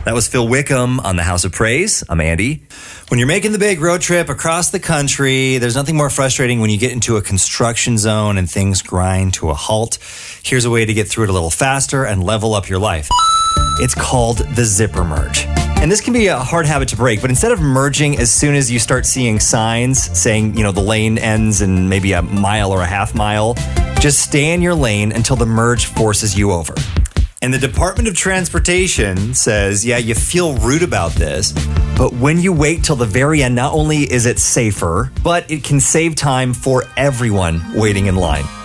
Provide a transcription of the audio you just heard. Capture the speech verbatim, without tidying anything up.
That was Phil Wickham on the House of Praise. I'm Andy. When you're making the big road trip across the country, there's nothing more frustrating when you get into a construction zone and things grind to a halt. Here's a way to get through it a little faster and level up your life. It's called the zipper merge. And this can be a hard habit to break, but instead of merging as soon as you start seeing signs saying, you know, the lane ends in maybe a mile or a half mile, just stay in your lane until the merge forces you over. And the Department of Transportation says, yeah, you feel rude about this, but when you wait till the very end, not only is it safer, but it can save time for everyone waiting in line.